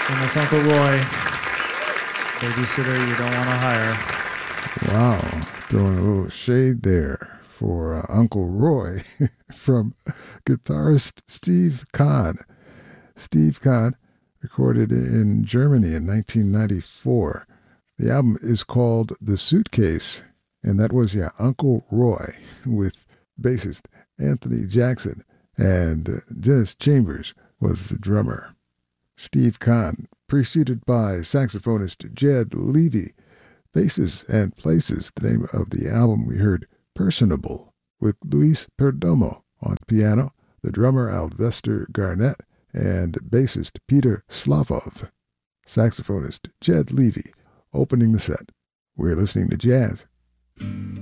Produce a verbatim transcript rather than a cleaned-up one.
And that's Uncle Roy, babysitter you don't want to hire. Wow, throwing a little shade there for uh, Uncle Roy from guitarist Steve Kahn. Steve Kahn recorded in Germany in nineteen ninety-four. The album is called The Suitcase, and that was, yeah, Uncle Roy with bassist Anthony Jackson, and uh, Dennis Chambers was the drummer. Steve Kahn, preceded by saxophonist Jed Levy. Faces and Places, the name of the album. We heard Personable with Luis Perdomo on piano, the drummer Alvester Garnett, and bassist Peter Slavov. Saxophonist Jed Levy opening the set. We're listening to jazz.